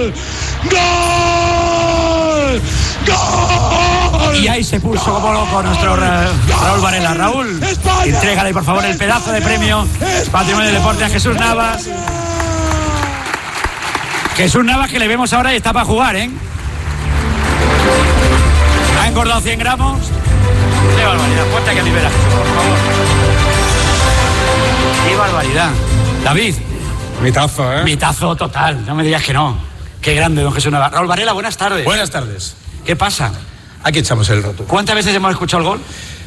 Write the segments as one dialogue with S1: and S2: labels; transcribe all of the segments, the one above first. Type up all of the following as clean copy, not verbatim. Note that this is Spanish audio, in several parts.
S1: ¡Gol! ¡Gol! ¡Gol!
S2: Y ahí se puso como loco nuestro Raúl Varela. Raúl, entrégale por favor el pedazo de premio Patrimonio del Deporte a Jesús Navas. Jesús Navas, que le vemos ahora y está para jugar, ¿eh? Ha engordado 100 gramos. ¡Qué barbaridad! Ponte aquí a liberar, por favor. ¡Qué barbaridad! David.
S3: Mitazo, ¿eh?
S2: Mitazo total, no me digas que no. Qué grande, don Jesús Navas. Raúl Varela, buenas tardes.
S3: Buenas tardes.
S2: ¿Qué pasa?
S3: Aquí echamos el rato.
S2: ¿Cuántas veces hemos escuchado el gol?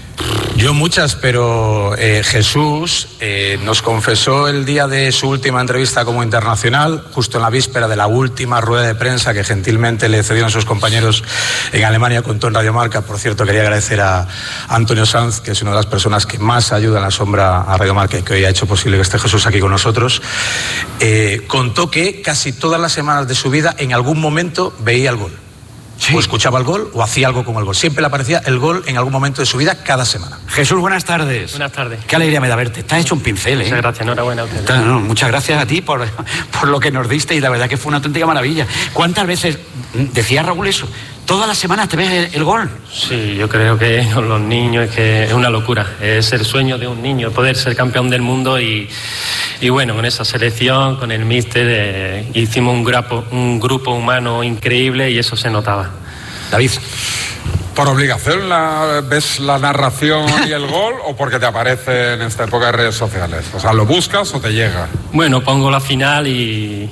S3: Yo muchas, pero Jesús nos confesó el día de su última entrevista como internacional, justo en la víspera de la última rueda de prensa que gentilmente le cedieron sus compañeros en Alemania, contó en Radio Marca. Por cierto, quería agradecer a Antonio Sanz, que es una de las personas que más ayuda en la sombra a Radio Marca y que hoy ha hecho posible que esté Jesús aquí con nosotros. Contó que casi todas las semanas de su vida en algún momento veía el gol. Sí. O escuchaba el gol o hacía algo con el gol. Siempre le aparecía el gol en algún momento de su vida cada semana.
S2: Jesús, buenas tardes.
S4: Buenas tardes.
S2: Qué alegría me da verte. Estás hecho un pincel, ¿eh?
S4: Muchas gracias, enhorabuena a usted.
S2: No, muchas gracias a ti por lo que nos diste y la verdad que fue una auténtica maravilla. ¿Cuántas veces decía Raúl eso? ¿Todas las semanas te ves el gol?
S4: Sí, yo creo que con los niños es que es una locura. Es el sueño de un niño, poder ser campeón del mundo y bueno, con esa selección, con el míster, hicimos un grupo humano increíble y eso se notaba.
S2: David.
S3: ¿Por obligación ves la narración y el gol o porque te aparece en esta época de redes sociales? O sea, ¿lo buscas o te llega?
S4: Bueno, pongo la final y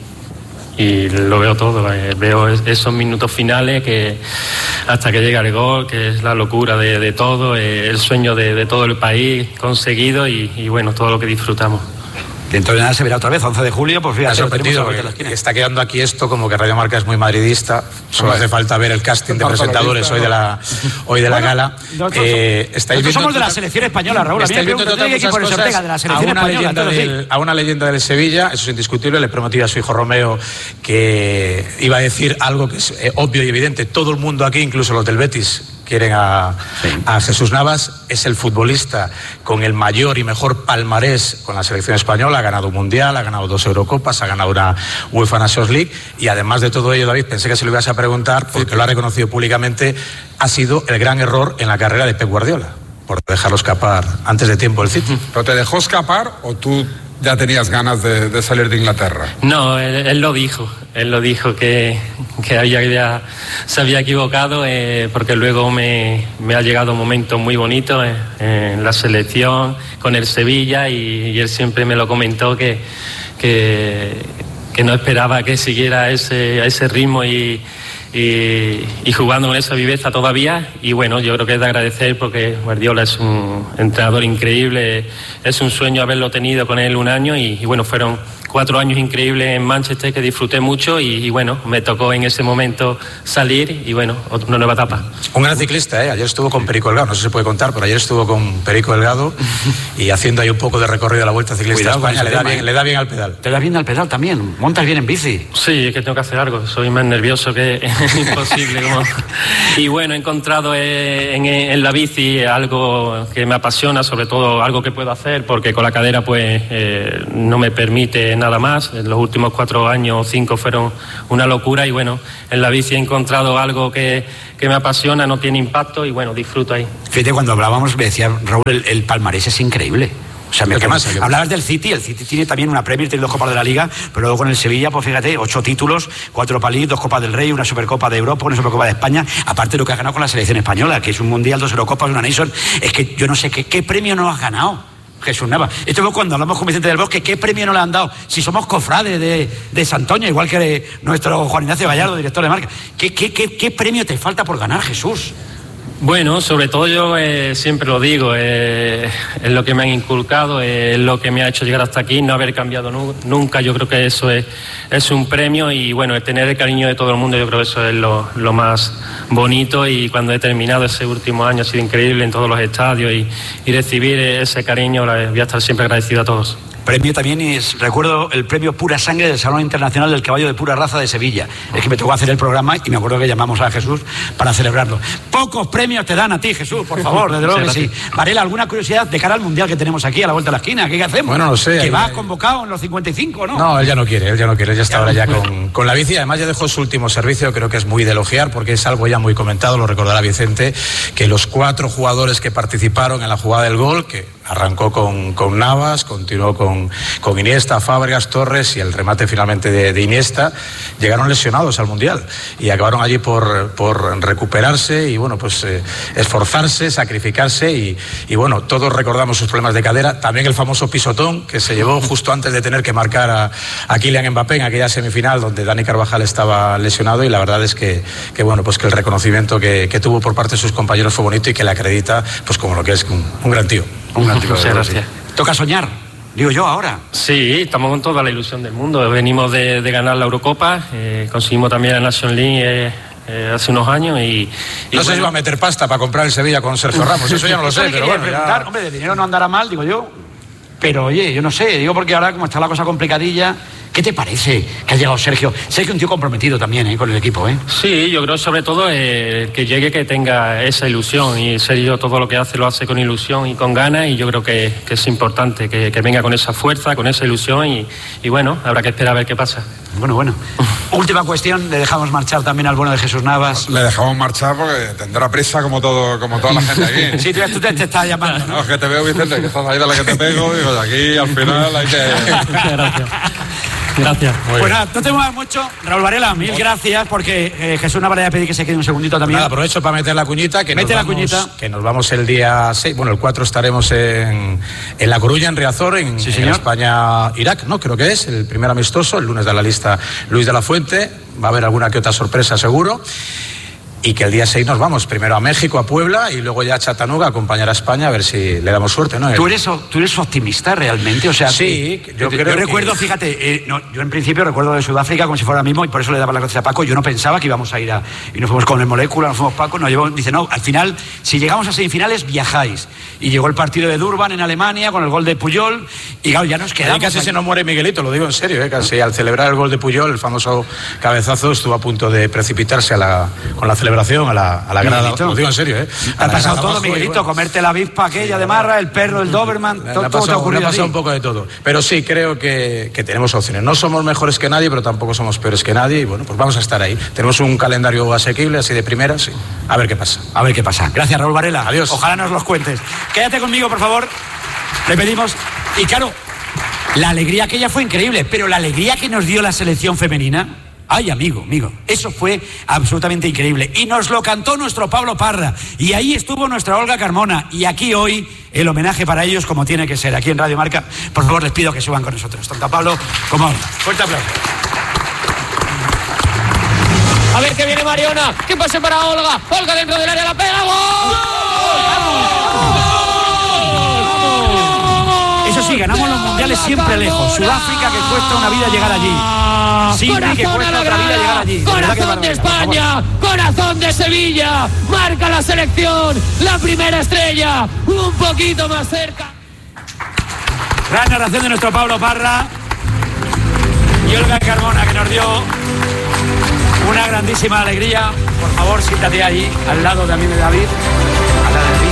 S4: lo veo todo. Veo esos minutos finales que hasta que llega el gol, que es la locura de todo, el sueño de todo el país conseguido y bueno, todo lo que disfrutamos.
S2: Dentro de nada se verá otra vez, 11 de julio, pues fíjate.
S3: Me ha sorprendido porque está quedando aquí esto como que Radio Marca es muy madridista. Solo hace falta ver el casting de presentadores hoy de la gala.
S2: Nosotros somos de la selección española, Raúl.
S3: Estáis viendo de la selección española. A una leyenda del Sevilla, eso es indiscutible. Le prometí a su hijo Romeo que iba a decir algo que es obvio y evidente. Todo el mundo aquí, incluso los del Betis, quieren a Jesús Navas. Es el futbolista con el mayor y mejor palmarés con la selección española. Ha ganado un Mundial, ha ganado 2 Eurocopas, ha ganado una UEFA Nations League. Y además de todo ello, David, pensé que se lo ibas a preguntar, porque lo ha reconocido públicamente, ha sido el gran error en la carrera de Pep Guardiola, por dejarlo escapar antes de tiempo el City.
S5: ¿Pero te dejó escapar o tú ya tenías ganas de salir de Inglaterra?
S4: No, él lo dijo. Él lo dijo que se había equivocado porque luego me ha llegado un momento muy bonito en la selección con el Sevilla y él siempre me lo comentó que no esperaba que siguiera a ese ritmo y jugando con esa viveza todavía. Y bueno, yo creo que es de agradecer porque Guardiola es un entrenador increíble, es un sueño haberlo tenido con él un año y bueno, fueron 4 años increíbles en Manchester que disfruté mucho y bueno, me tocó en ese momento salir y bueno, una nueva etapa.
S3: Un gran ciclista, ayer estuvo con Perico Delgado, no sé si se puede contar, pero ayer estuvo con Perico Delgado y haciendo ahí un poco de recorrido de la Vuelta Ciclista de España. Le da bien al pedal.
S2: ¿Te da bien al pedal también? ¿Montas bien en bici?
S4: Sí, es que tengo que hacer algo, soy más nervioso que imposible. Y bueno, he encontrado en la bici algo que me apasiona, sobre todo algo que puedo hacer, porque con la cadera pues no me permite nada más. En los últimos 4 años o 5 fueron una locura y bueno, en la bici he encontrado algo que me apasiona, no tiene impacto y bueno, disfruto ahí.
S2: Fíjate, cuando hablábamos me decía Raúl, el palmarés es increíble. O sea, hablabas del City, el City tiene también una Premier, tiene 2 Copas de la Liga, pero luego con el Sevilla, pues fíjate, 8 títulos, 4 Palís, 2 Copas del Rey, una Supercopa de Europa, una Supercopa de España, aparte de lo que has ganado con la selección española, que es un Mundial, 2 Eurocopas, una Nation. Es que yo no sé qué premio no has ganado, Jesús Navas. Esto es cuando hablamos con Vicente del Bosque, ¿qué premio no le han dado? Si somos cofrades de Santoña, igual que nuestro Juan Ignacio Gallardo, director de marca. ¿Qué premio te falta por ganar, Jesús?
S4: Bueno, sobre todo yo siempre lo digo, es lo que me han inculcado, es lo que me ha hecho llegar hasta aquí, no haber cambiado nunca. Yo creo que eso es un premio y bueno, el tener el cariño de todo el mundo, yo creo que eso es lo más bonito y cuando he terminado ese último año ha sido increíble en todos los estadios y recibir ese cariño, voy a estar siempre agradecido a todos.
S2: Premio también recuerdo el premio Pura Sangre del Salón Internacional del Caballo de Pura Raza de Sevilla. Es que me tocó hacer el programa y me acuerdo que llamamos a Jesús para celebrarlo. Pocos premios te dan a ti, Jesús, por favor, desde luego que sí. Varela, ¿alguna curiosidad de cara al Mundial que tenemos aquí a la vuelta de la esquina? ¿Qué hacemos?
S3: Bueno, no sé.
S2: ¿Que vas convocado en los 55, no?
S3: No, él ya no quiere, él ya está ahora ya con la bici. Además ya dejó su último servicio, creo que es muy de elogiar porque es algo ya muy comentado, lo recordará Vicente, que los 4 jugadores que participaron en la jugada del gol, que arrancó con Navas, continuó con Iniesta, Fábregas, Torres y el remate finalmente de Iniesta, llegaron lesionados al Mundial y acabaron allí por recuperarse y bueno, pues esforzarse, sacrificarse y bueno, todos recordamos sus problemas de cadera, también el famoso pisotón que se llevó justo antes de tener que marcar a Kylian Mbappé en aquella semifinal donde Dani Carvajal estaba lesionado y la verdad es que bueno, pues que el reconocimiento que tuvo por parte de sus compañeros fue bonito y que le acredita pues como lo que es un gran tío.
S4: Muchas gracias.
S2: Toca soñar, digo yo ahora.
S4: Sí, estamos con toda la ilusión del mundo. Venimos de ganar la Eurocopa, conseguimos también la Nations League hace unos años y
S3: no sé si va a meter pasta para comprar el Sevilla con Sergio Ramos, eso ya no lo sé, pero bueno.
S2: Hombre, de dinero no andará mal, digo yo. Pero oye, yo no sé, digo porque ahora como está la cosa complicadilla, ¿qué te parece que ha llegado Sergio? Sergio es un tío comprometido también con el equipo, ¿eh?
S4: Sí, yo creo sobre todo que llegue, que tenga esa ilusión y Sergio todo lo que hace lo hace con ilusión y con ganas y yo creo que es importante que venga con esa fuerza, con esa ilusión y bueno, habrá que esperar a ver qué pasa.
S2: Bueno. Última cuestión, le dejamos marchar también al bueno de Jesús Navas.
S5: Le dejamos marchar porque tendrá prisa como toda la gente aquí.
S2: Sí, tú te estás llamando, ¿no?
S5: No, es que te veo, Vicente, que estás ahí de la que te pego, digo, de aquí al final ahí te...
S4: Gracias.
S2: Pues nada, no te muevas mucho. Raúl Varela, mil gracias porque Jesús Navas le voy a pedir que se quede un segundito también.
S3: Nada, aprovecho para meter la cuñita. Que nos vamos el día 6, bueno, el 4 estaremos en La Coruña, en Riazor, en España-Irak, ¿no? Creo que es el primer amistoso. El lunes da la lista Luis de la Fuente. Va a haber alguna que otra sorpresa seguro. Y que el día 6 nos vamos primero a México, a Puebla y luego ya a Chattanooga a acompañar a España a ver si le damos suerte, ¿no?
S2: ¿Tú eres optimista realmente? O sea,
S3: sí,
S2: yo recuerdo, fíjate, yo en principio recuerdo de Sudáfrica como si fuera ahora mismo y por eso le daba las gracias a Paco. Yo no pensaba que íbamos a ir y nos fuimos con el Molécula, nos fuimos Paco, nos llevó, dice, no, al final, si llegamos a semifinales, viajáis. Y llegó el partido de Durban en Alemania con el gol de Puyol y claro, ya nos quedamos.
S3: Ahí casi se nos muere Miguelito, lo digo en serio, casi al celebrar el gol de Puyol, el famoso cabezazo, estuvo a punto de precipitarse con la celebración a la grada, lo digo en serio,
S2: Ha pasado todo, Miguelito, comerte la avispa aquella de Marra, el perro, el Doberman, todo te ha ocurrido.
S3: Ha pasado un poco de todo. Pero sí, creo que tenemos opciones. No somos mejores que nadie, pero tampoco somos peores que nadie. Y bueno, pues vamos a estar ahí. Tenemos un calendario asequible, así de primera, sí. A ver qué pasa.
S2: Gracias, Raúl Varela.
S3: Adiós.
S2: Ojalá nos los cuentes. Quédate conmigo, por favor. Le pedimos. Y claro, la alegría aquella fue increíble, pero la alegría que nos dio la selección femenina. Ay, amigo, eso fue absolutamente increíble. Y nos lo cantó nuestro Pablo Parra. Y ahí estuvo nuestra Olga Carmona. Y aquí hoy el homenaje para ellos como tiene que ser. Aquí en Radio Marca, por favor, les pido que suban con nosotros. Tanto a Pablo como a Olga. Fuerte aplauso.
S6: A ver que viene Mariona. Que pase para Olga. Olga dentro del área, la pega. ¡Gol!
S2: Eso sí, ganamos los mundiales siempre lejos. Sudáfrica, que cuesta una vida llegar allí.
S6: Corazón que cuesta otra vida llegar allí. Corazón de España, corazón de Sevilla. Marca la selección, la primera estrella. Un poquito más cerca.
S2: Gran narración de nuestro Pablo Parra y Olga Carmona, que nos dio una grandísima alegría. Por favor, siéntate ahí, al lado también de David. Al lado de David.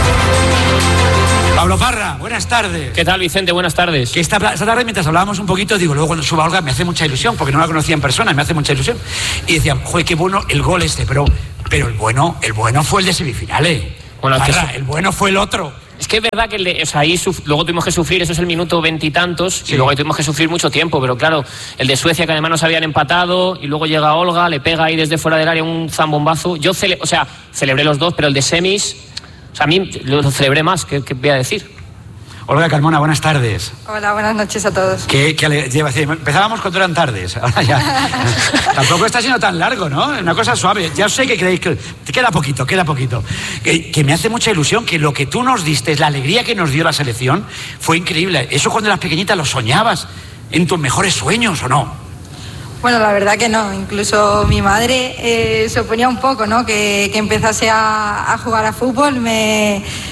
S2: Pablo Parra, buenas tardes.
S6: ¿Qué tal, Vicente? Buenas tardes.
S2: Que esta tarde, mientras hablábamos un poquito, digo, luego cuando suba Olga me hace mucha ilusión, porque no la conocía en persona, me hace mucha ilusión. Y decían, joder, qué bueno el gol pero el bueno fue el de semifinales. Bueno, Parra, el bueno fue el otro.
S6: Es que es verdad que ahí luego tuvimos que sufrir, eso es el minuto 20 y tantos, sí. Y luego ahí tuvimos que sufrir mucho tiempo, pero claro, el de Suecia, que además nos habían empatado, y luego llega Olga, le pega ahí desde fuera del área un zambombazo. Yo celebré los dos, pero el de semis, a mí lo celebré más, ¿qué voy a decir?
S2: Olga Carmona, buenas tardes.
S7: Hola, buenas noches a todos.
S2: Empezábamos cuando eran tardes, ahora ya. Tampoco está siendo tan largo, ¿no? Una cosa suave. Ya sé que creéis que queda poquito. Que me hace mucha ilusión que lo que tú nos diste, la alegría que nos dio la selección, fue increíble. Eso cuando eras pequeñita lo soñabas en tus mejores sueños, ¿o no?
S7: Bueno, la verdad que no. Incluso mi madre se oponía un poco, ¿no? Que empezase a jugar a fútbol. Me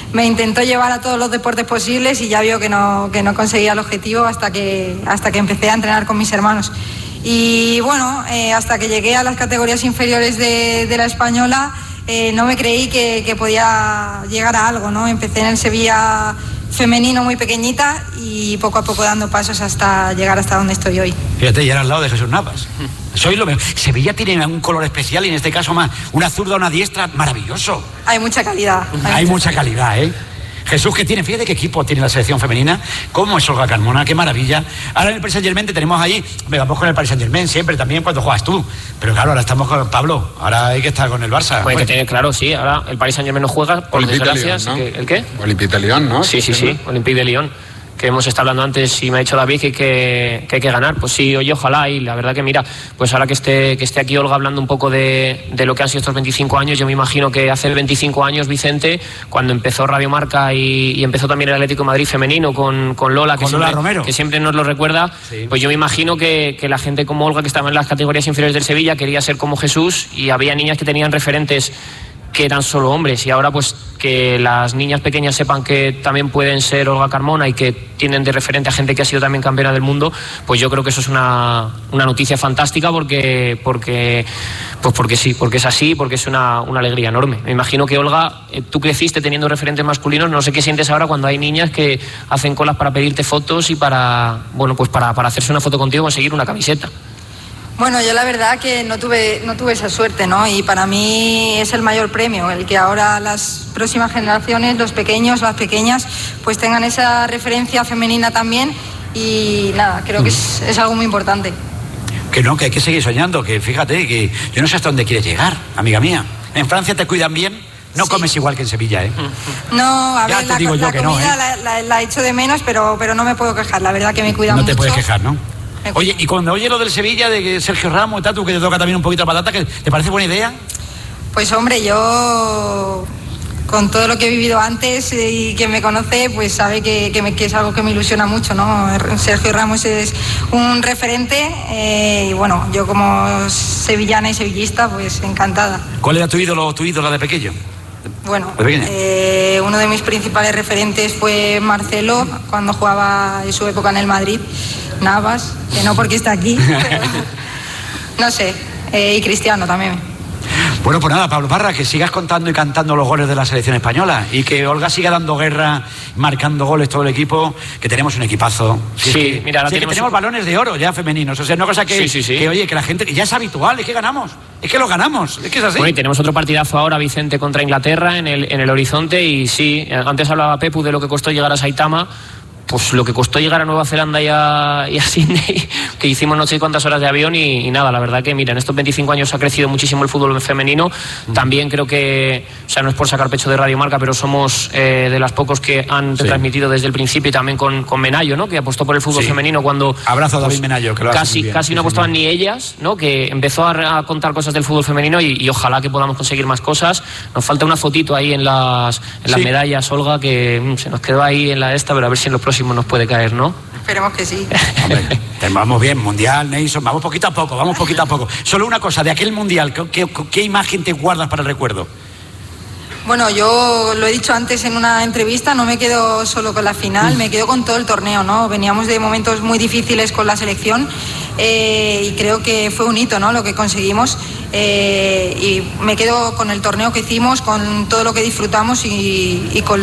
S7: me intentó llevar a todos los deportes posibles y ya vio que no conseguía el objetivo hasta que empecé a entrenar con mis hermanos. Y bueno, hasta que llegué a las categorías inferiores de la española, no me creí que podía llegar a algo, ¿no? Empecé en el Sevilla femenino muy pequeñita y poco a poco dando pasos hasta llegar hasta donde estoy hoy.
S2: Fíjate, ya era al lado de Jesús Navas. Soy lo mejor. Sevilla tiene un color especial y en este caso más una zurda, una diestra, maravilloso.
S7: Hay mucha calidad.
S2: Hay mucha calidad, ¿eh? Jesús, que tiene, fíjate qué equipo tiene la selección femenina, cómo es Olga Carmona, qué maravilla. Ahora en el Paris Saint-Germain te tenemos ahí, vamos con el Paris Saint-Germain siempre también cuando juegas tú, pero claro, ahora estamos con Pablo, ahora hay que estar con el Barça.
S6: Pues que tiene, claro, sí, ahora el Paris Saint-Germain no juega, por desgracia, ¿no? ¿El qué?
S5: Olympique de Lyon, ¿no?
S6: Sí, Olympique de Lyon, que hemos estado hablando antes y me ha dicho David que hay que ganar. Pues sí, oye, ojalá, y la verdad que mira, pues ahora que esté aquí Olga hablando un poco de lo que han sido estos 25 años, yo me imagino que hace 25 años, Vicente, cuando empezó Radio Marca y empezó también el Atlético de Madrid femenino con Lola, que siempre nos lo recuerda, sí. Pues yo me imagino que la gente como Olga, que estaba en las categorías inferiores del Sevilla, quería ser como Jesús, y había niñas que tenían referentes que eran solo hombres, y ahora pues que las niñas pequeñas sepan que también pueden ser Olga Carmona y que tienen de referente a gente que ha sido también campeona del mundo, pues yo creo que eso es una noticia fantástica porque sí, porque es así, porque es una alegría enorme. Me imagino que Olga, tú creciste teniendo referentes masculinos, no sé qué sientes ahora cuando hay niñas que hacen colas para pedirte fotos y para hacerse una foto contigo, conseguir una camiseta.
S7: Bueno, yo la verdad que no tuve esa suerte, ¿no? Y para mí es el mayor premio, el que ahora las próximas generaciones, los pequeños, las pequeñas, pues tengan esa referencia femenina también, y nada, creo que es algo muy importante.
S2: Que no, que hay que seguir soñando, que fíjate, que yo no sé hasta dónde quieres llegar, amiga mía. En Francia te cuidan bien, no sí. Comes igual que en Sevilla, ¿eh?
S7: No, a ver, la comida
S2: no,
S7: la echo de menos, pero no me puedo quejar, la verdad que me cuidan mucho.
S2: No te puedes quejar, ¿no? Oye, y cuando oye lo del Sevilla, de Sergio Ramos y tal, tú que te toca también un poquito la patata, ¿te parece buena idea?
S7: Pues hombre, yo con todo lo que he vivido antes y quien me conoce, pues sabe que es algo que me ilusiona mucho, ¿no? Sergio Ramos es un referente y bueno, yo como sevillana y sevillista, pues encantada.
S2: ¿Cuál era tu ídolo de pequeño?
S7: Bueno, uno de mis principales referentes fue Marcelo, cuando jugaba en su época en el Madrid. Navas, que no porque está aquí, pero no sé, y Cristiano también.
S2: Bueno, pues nada, Pablo Parra, que sigas contando y cantando los goles de la selección española y que Olga siga dando guerra, marcando goles todo el equipo, que tenemos un equipazo.
S6: Sí, mira, ahora
S2: tenemos balones de oro ya femeninos, o sea, una cosa que,
S6: sí.
S2: que oye, que la gente, que ya es habitual, es que ganamos, es que lo ganamos, es que es así.
S6: Bueno, y tenemos otro partidazo ahora, Vicente, contra Inglaterra en el horizonte, y sí, antes hablaba Pepu de lo que costó llegar a Saitama. Pues lo que costó llegar a Nueva Zelanda y a Sydney, que hicimos no sé cuántas horas de avión y nada, la verdad que mira, en estos 25 años ha crecido muchísimo el fútbol femenino. También creo que, o sea, no es por sacar pecho de Radio Marca, pero somos de las pocos que han transmitido desde el principio, y también con Menayo, ¿no? Que apostó por el fútbol femenino cuando...
S2: Abrazo a David Menayo, que lo hace bien.
S6: Casi no apostaban ni ellas, ¿no? Que empezó a contar cosas del fútbol femenino y ojalá que podamos conseguir más cosas. Nos falta una fotito ahí en las medallas, Olga, que se nos quedó ahí en la esta, pero a ver si en los próximos nos puede caer, ¿no?
S7: Esperemos que sí.
S2: Hombre, vamos bien, Mundial, Nation, vamos poquito a poco. Solo una cosa, de aquel Mundial, ¿qué imagen te guardas para el recuerdo?
S7: Bueno, yo lo he dicho antes en una entrevista, no me quedo solo con la final, me quedo con todo el torneo, ¿no? Veníamos de momentos muy difíciles con la selección y creo que fue un hito, ¿no? Lo que conseguimos y me quedo con el torneo que hicimos, con todo lo que disfrutamos y con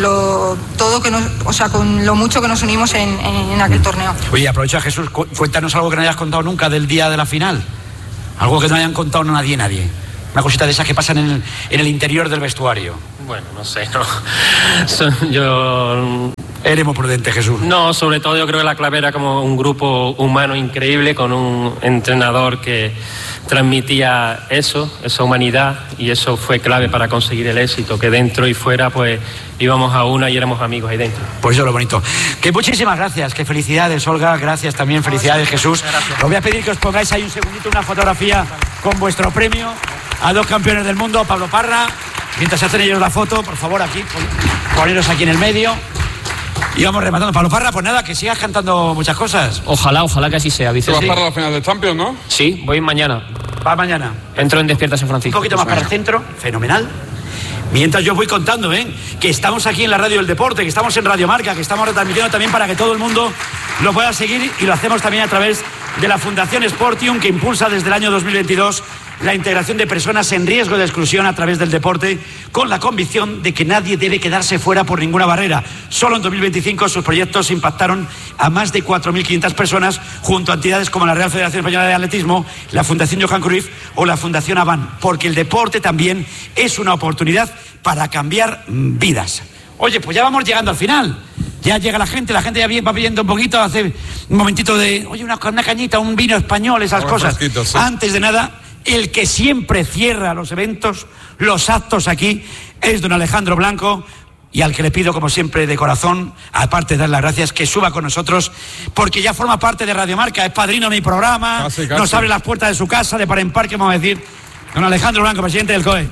S7: con lo mucho que nos unimos en aquel torneo.
S2: Oye, aprovecha, Jesús, cuéntanos algo que no hayas contado nunca del día de la final, algo que no hayan contado nadie. Una cosita de esas que pasan en el interior del vestuario.
S4: Bueno, no sé, no. Yo...
S2: Eres muy prudente, Jesús.
S4: No, sobre todo yo creo que la clave era como un grupo humano increíble, con un entrenador que transmitía esa humanidad, y eso fue clave para conseguir el éxito, que dentro y fuera pues íbamos a una y éramos amigos ahí dentro.
S2: Pues eso es lo bonito. Que muchísimas gracias, que felicidades, Olga, gracias también, felicidades, Jesús. Os voy a pedir que os pongáis ahí un segundito una fotografía con vuestro premio a dos campeones del mundo, Pablo Parra. Mientras hacen ellos la foto, por favor, aquí, poneros aquí en el medio. Y vamos rematando. Pablo Parra, pues nada, que sigas cantando muchas cosas.
S6: Ojalá que así sea, Vicente.
S5: ¿Tú vas para la final de Champions, no?
S6: Sí, voy mañana.
S2: Va mañana.
S6: Entro en Despiertas en Francisco.
S2: Un poquito más para el centro, fenomenal. Mientras yo voy contando, que estamos aquí en la Radio del Deporte, que estamos en Radio Marca, que estamos retransmitiendo también para que todo el mundo lo pueda seguir, y lo hacemos también a través de la Fundación Sportium, que impulsa desde el año 2022 la integración de personas en riesgo de exclusión a través del deporte, con la convicción de que nadie debe quedarse fuera por ninguna barrera. Solo en 2025 sus proyectos impactaron a más de 4.500 personas, junto a entidades como la Real Federación Española de Atletismo, la Fundación Johan Cruyff o la Fundación Avan, porque el deporte también es una oportunidad para cambiar vidas. Oye, pues ya vamos llegando al final. Ya llega la gente ya va pidiendo un poquito, hace un momentito de, oye, una cañita, un vino español, esas cosas. Sí. Antes de nada, el que siempre cierra los eventos, los actos aquí, es don Alejandro Blanco, y al que le pido, como siempre, de corazón, aparte de dar las gracias, que suba con nosotros, porque ya forma parte de Radio Marca, es padrino de mi programa, casi. Nos abre las puertas de su casa, de par en par, que vamos a decir, don Alejandro Blanco, presidente del COE.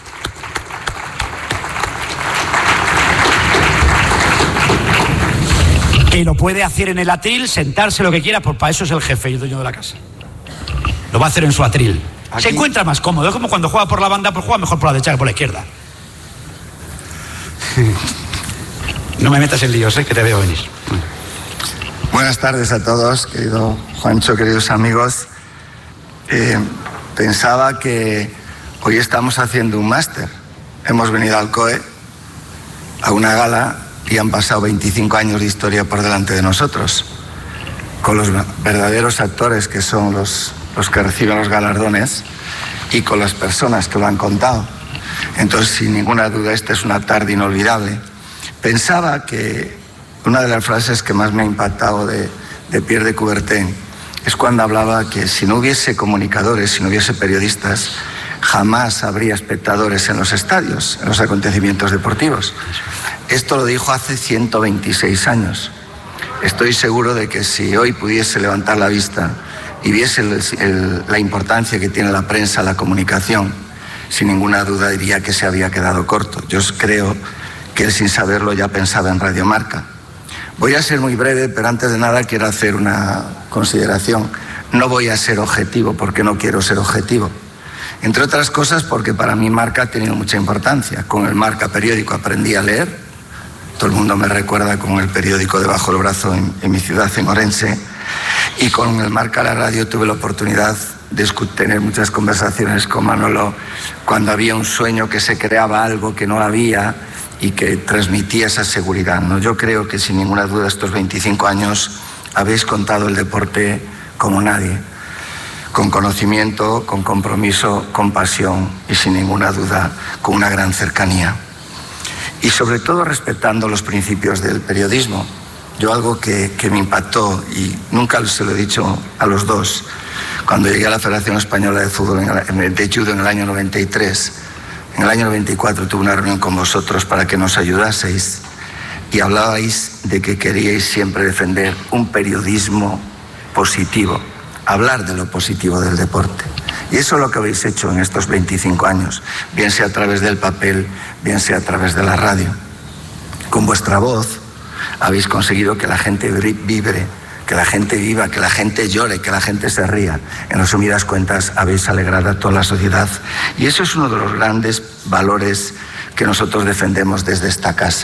S2: Que lo puede hacer en el atril, sentarse lo que quiera, pues para eso es el jefe y el dueño de la casa. Lo va a hacer en su atril. Aquí se encuentra más cómodo, es como cuando juega por la banda, pues juega mejor por la derecha que por la izquierda. No me metas en líos, que te veo venir.
S8: Buenas tardes a todos, querido Juancho, queridos amigos. Pensaba que hoy estamos haciendo un máster. Hemos venido al COE a una gala y han pasado 25 años de historia por delante de nosotros, con los verdaderos actores que son los que reciben los galardones y con las personas que lo han contado. Entonces, sin ninguna duda, esta es una tarde inolvidable. Pensaba que una de las frases que más me ha impactado de Pierre de Coubertin es cuando hablaba que si no hubiese comunicadores, si no hubiese periodistas, jamás habría espectadores en los estadios, en los acontecimientos deportivos. Esto lo dijo hace 126 años. Estoy seguro de que si hoy pudiese levantar la vista y viese la importancia que tiene la prensa, la comunicación, sin ninguna duda diría que se había quedado corto. Yo creo que él, sin saberlo, ya pensaba en Radio Marca. Voy a ser muy breve, pero antes de nada quiero hacer una consideración. No voy a ser objetivo porque no quiero ser objetivo. Entre otras cosas porque para mí Marca ha tenido mucha importancia. Con el Marca periódico aprendí a leer. Todo el mundo me recuerda con el periódico debajo del brazo en mi ciudad, en Orense. Y con el Marca la radio tuve la oportunidad de tener muchas conversaciones con Manolo cuando había un sueño, que se creaba algo que no había y que transmitía esa seguridad, ¿no? Yo creo que sin ninguna duda estos 25 años habéis contado el deporte como nadie, con conocimiento, con compromiso, con pasión y sin ninguna duda con una gran cercanía. Y sobre todo respetando los principios del periodismo. Yo algo que me impactó, y nunca se lo he dicho a los dos, cuando llegué a la Federación Española de Fútbol, de Judo en el año 93, en el año 94 tuve una reunión con vosotros para que nos ayudaseis y hablabais de que queríais siempre defender un periodismo positivo, hablar de lo positivo del deporte. Y eso es lo que habéis hecho en estos 25 años, bien sea a través del papel, bien sea a través de la radio. Con vuestra voz habéis conseguido que la gente vibre, que la gente viva, que la gente llore, que la gente se ría. En resumidas cuentas, habéis alegrado a toda la sociedad. Y eso es uno de los grandes valores que nosotros defendemos desde esta casa.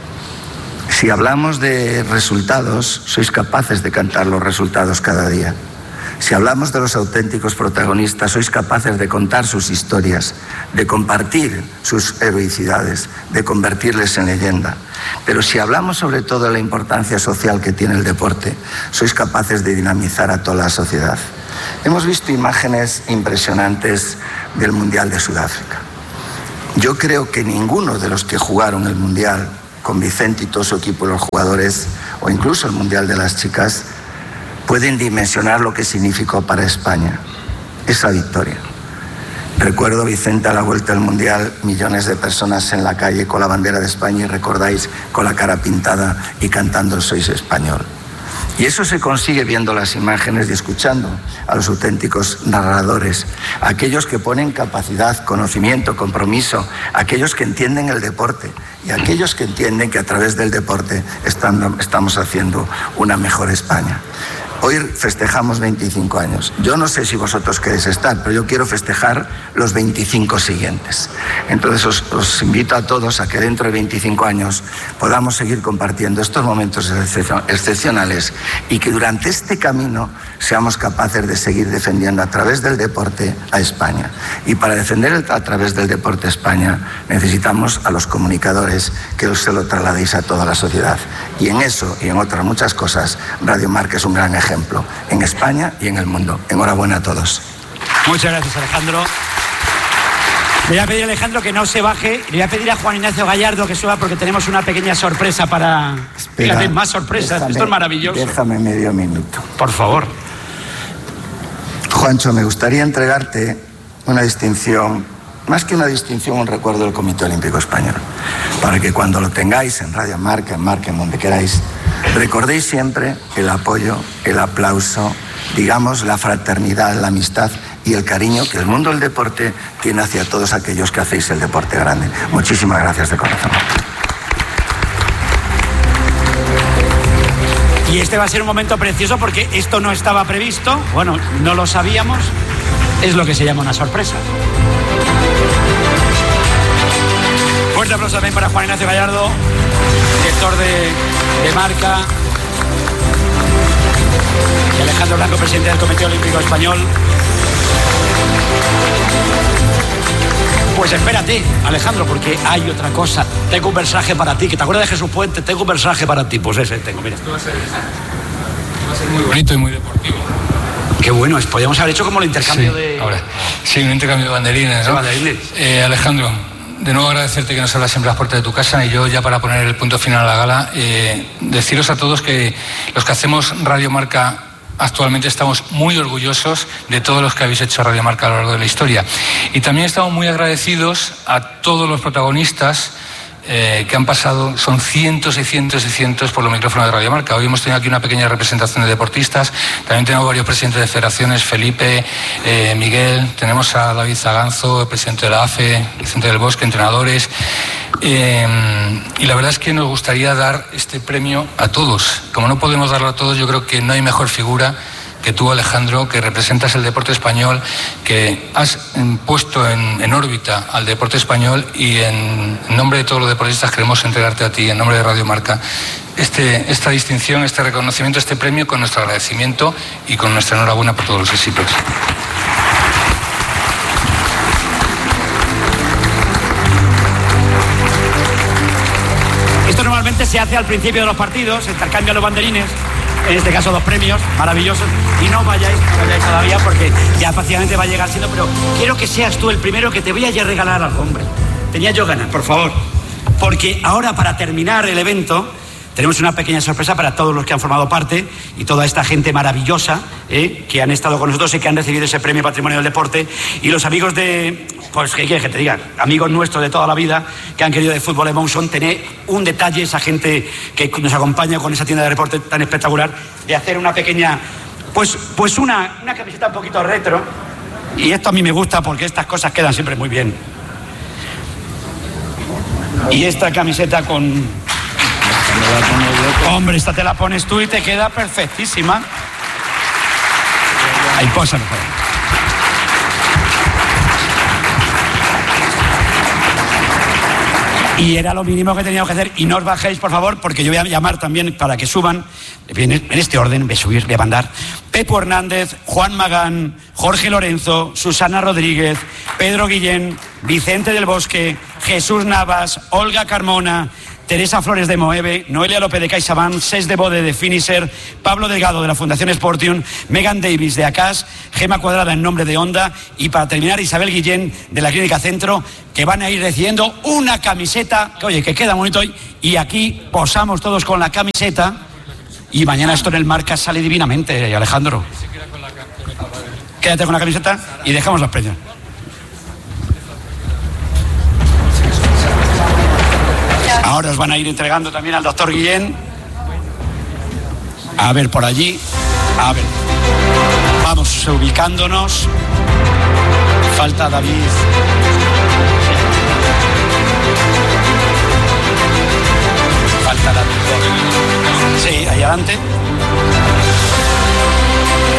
S8: Si hablamos de resultados, sois capaces de cantar los resultados cada día. Si hablamos de los auténticos protagonistas, sois capaces de contar sus historias, de compartir sus heroicidades, de convertirles en leyenda. Pero si hablamos sobre todo de la importancia social que tiene el deporte, sois capaces de dinamizar a toda la sociedad. Hemos visto imágenes impresionantes del Mundial de Sudáfrica. Yo creo que ninguno de los que jugaron el Mundial, con Vicente y todo su equipo y los jugadores, o incluso el Mundial de las chicas, pueden dimensionar lo que significó para España esa victoria. Recuerdo, Vicente, a la vuelta del Mundial, millones de personas en la calle con la bandera de España, y recordáis, con la cara pintada y cantando el Sois Español. Y eso se consigue viendo las imágenes y escuchando a los auténticos narradores, aquellos que ponen capacidad, conocimiento, compromiso, aquellos que entienden el deporte y aquellos que entienden que a través del deporte estamos haciendo una mejor España. Hoy festejamos 25 años. Yo no sé si vosotros queréis estar, pero yo quiero festejar los 25 siguientes. Entonces os invito a todos a que dentro de 25 años podamos seguir compartiendo estos momentos excepcionales y que durante este camino seamos capaces de seguir defendiendo a través del deporte a España. Y para defender a través del deporte a España necesitamos a los comunicadores que se lo trasladéis a toda la sociedad. Y en eso y en otras muchas cosas, Radio Marca es un gran ejemplo en España y en el mundo. Enhorabuena a todos.
S2: Muchas gracias, Alejandro. Le voy a pedir a Alejandro que no se baje. Le voy a pedir a Juan Ignacio Gallardo que suba porque tenemos una pequeña sorpresa para...
S8: Espera,
S2: fíjate, más sorpresas. Esto es maravilloso.
S8: Déjame medio minuto.
S2: Por favor.
S8: Juancho, me gustaría entregarte una distinción, más que una distinción, un recuerdo del Comité Olímpico Español, para que cuando lo tengáis en Radio Marca, en donde queráis, recordéis siempre el apoyo, el aplauso, digamos, la fraternidad, la amistad y el cariño que el mundo del deporte tiene hacia todos aquellos que hacéis el deporte grande. Muchísimas gracias de corazón.
S2: Y este va a ser un momento precioso porque esto no estaba previsto, bueno, no lo sabíamos, es lo que se llama una sorpresa. Fuerte aplauso también para Juan Ignacio Gallardo, director de Marca, y Alejandro Blanco, presidente del Comité Olímpico Español. Pues espérate, Alejandro, porque hay otra cosa. Tengo un mensaje para ti, que te acuerdas de Jesús Puente, tengo un mensaje para ti. Pues ese tengo, mira.
S9: Esto va a ser muy bonito y muy deportivo.
S2: Qué bueno, podríamos haber hecho como el intercambio
S9: un intercambio de banderines, ¿no? Alejandro, de nuevo agradecerte que nos hablas siempre a las puertas de tu casa, y yo ya para poner el punto final a la gala, deciros a todos que los que hacemos Radio Marca actualmente estamos muy orgullosos de todos los que habéis hecho Radio Marca a lo largo de la historia, y también estamos muy agradecidos a todos los protagonistas que han pasado. Son cientos y cientos y cientos por los micrófonos de Radio Marca. Hoy hemos tenido aquí una pequeña representación de deportistas, también tenemos varios presidentes de federaciones, Felipe, Miguel, tenemos a David Zaganzo, el presidente de la AFE, Vicente del Bosque, entrenadores, y la verdad es que nos gustaría dar este premio a todos. Como no podemos darlo a todos, yo creo que no hay mejor figura que tú, Alejandro, que representas el deporte español, que has puesto en órbita al deporte español, y en nombre de todos los deportistas queremos entregarte a ti, en nombre de Radio Marca, esta distinción, este reconocimiento, este premio, con nuestro agradecimiento y con nuestra enhorabuena por todos los éxitos.
S2: Esto normalmente se hace al principio de los partidos, se intercambian los banderines, en este caso 2 premios maravillosos, y no vayáis todavía porque ya prácticamente va a llegar siendo, pero quiero que seas tú el primero, que te voy a regalar algo, hombre. Tenía yo ganas, por favor, porque ahora, para terminar el evento, tenemos una pequeña sorpresa para todos los que han formado parte y toda esta gente maravillosa que han estado con nosotros y que han recibido ese premio Patrimonio del Deporte, y los amigos de, pues, ¿qué quieres que te diga? Amigos nuestros de toda la vida que han querido de Fútbol Emotion, tener un detalle, esa gente que nos acompaña con esa tienda de deporte tan espectacular, de hacer una pequeña, pues una camiseta un poquito retro, y esto a mí me gusta porque estas cosas quedan siempre muy bien. Y esta camiseta con... Hombre, esta te la pones tú y te queda perfectísima. Ahí, posa mejor. Y era lo mínimo que teníamos que hacer. Y no os bajéis, por favor, porque yo voy a llamar también para que suban, en este orden, voy a subir, voy a mandar: Pepo Hernández, Juan Magán, Jorge Lorenzo, Susana Rodríguez, Pedro Guillén, Vicente del Bosque, Jesús Navas, Olga Carmona, Teresa Flores de Moeve, Noelia López de CaixaBank, Cés de Bode de Finisher, Pablo Delgado de la Fundación Sportium, Megan Davis de Acas, Gema Cuadrada en nombre de Honda, y para terminar, Isabel Guillén de la Clínica Centro, que van a ir recibiendo una camiseta, que oye, que queda bonito hoy, y aquí posamos todos con la camiseta, y mañana esto en el Marca sale divinamente, Alejandro. Quédate con la camiseta y dejamos los premios. Ahora os van a ir entregando también al doctor Guillén. A ver, por allí. A ver. Vamos ubicándonos. Falta David. Falta David. Sí, ahí adelante.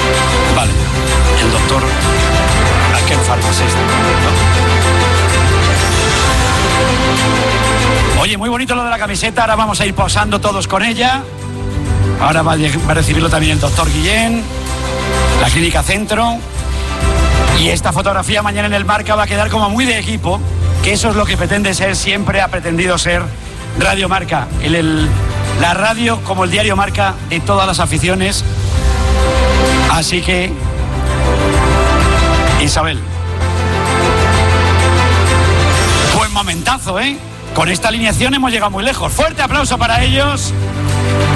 S2: Vale, el doctor Aquel farmacéutico, ¿no? Oye, muy bonito lo de la camiseta, ahora vamos a ir posando todos con ella. Ahora va a recibirlo también el doctor Guillén, la Clínica Centro. Y esta fotografía mañana en el Marca va a quedar como muy de equipo, que eso es lo que pretende ser, siempre ha pretendido ser Radio Marca. La radio como el diario Marca de todas las aficiones. Así que, Isabel, buen momentazo, ¿eh? Con esta alineación hemos llegado muy lejos. Fuerte aplauso para ellos.